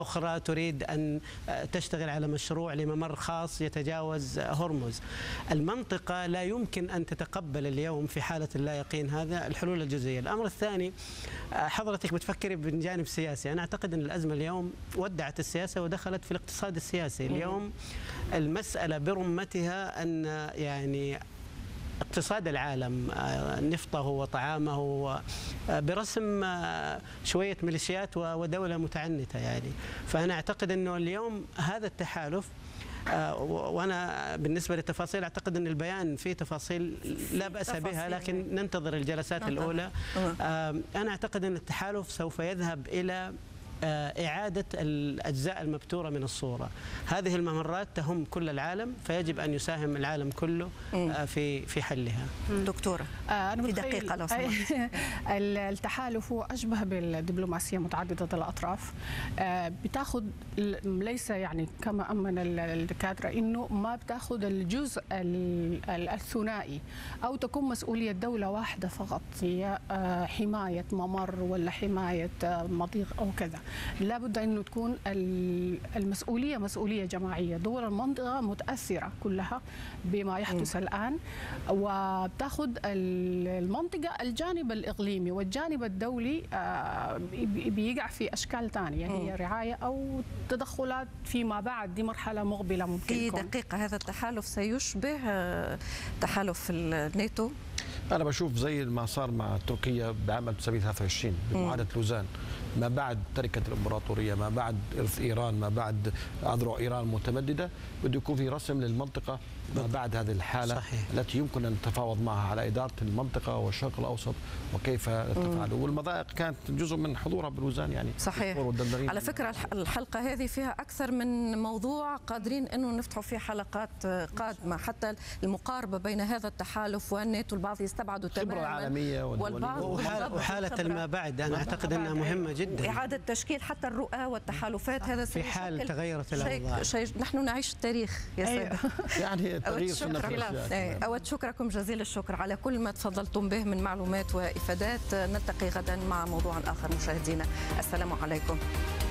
أخرى تريد أن تشتغل على مشروع لممر خاص يتجاوز هرمز. المنطقة لا يمكن أن تتقبل اليوم في حالة اللا يقين هذا الحلول الجزئية. الأمر الثاني، حضرتك بتفكري من جانب سياسي، أنا أعتقد أن الأزمة اليوم ودعت السياسة ودخلت في الاقتصاد السياسي. اليوم المسألة برمتها أن يعني اقتصاد العالم، نفطه وطعامه برسم شوية ميليشيات ودولة متعنتة يعني. فأنا أعتقد أنه اليوم هذا التحالف، وأنا بالنسبة للتفاصيل أعتقد أن البيان فيه تفاصيل لا بأس بها، لكن ننتظر الجلسات الأولى. أنا أعتقد أن التحالف سوف يذهب إلى إعادة الأجزاء المبتورة من الصورة. هذه الممرات تهم كل العالم، فيجب أن يساهم العالم كله في حلها. دكتورة في دقيقة لو سمحت. التحالف هو أشبه بالدبلوماسية متعددة الأطراف، بتاخذ ليس يعني كما أمن الدكاترة إنه ما بتاخذ الجزء الثنائي أو تكون مسؤولية دولة واحدة فقط، هي حماية ممر ولا حماية مضيق أو كذا. لابد أنه تكون المسؤولية مسؤولية جماعية. دول المنطقة متأثرة كلها بما يحدث الآن، وبتاخذ المنطقة الجانب الإقليمي والجانب الدولي بيقع في أشكال ثانية، هي رعاية أو تدخلات فيما بعد. دي مرحلة مقبلة ممكن في دقيقة. هذا التحالف سيشبه تحالف الناتو؟ أنا بشوف زي ما صار مع تركيا بعام 1923 بمعاهدة لوزان، ما بعد تركة الإمبراطورية، ما بعد إرث إيران، ما بعد أذرع إيران متمددة، بده يكون في رسم للمنطقة ما بعد هذه الحالة. صحيح. التي يمكن أن نتفاوض معها على إدارة المنطقة والشرق الأوسط وكيف تفعل، والمضائق كانت جزء من حضورها بلوزان يعني. صحيح. على فكرة الحلقة هذه فيها أكثر من موضوع قادرين أنه نفتحوا فيه حلقات قادمة، حتى المقاربة بين هذا التحالف والناتو. البعض يستبعدوا تماما الخبرة العالمية وحالة الماء بعد، أنا أعتقد أنها مهمة جدا. إعادة تشكيل حتى الرؤى والتحالفات، هذا في حال تغيرت الأوضاع. نحن نعيش التاريخ يا سيدي. يعني التغيير أود شكركم جزيل الشكر على كل ما تفضلتم به من معلومات وإفادات. نلتقي غدا مع موضوع آخر مشاهدينا، السلام عليكم.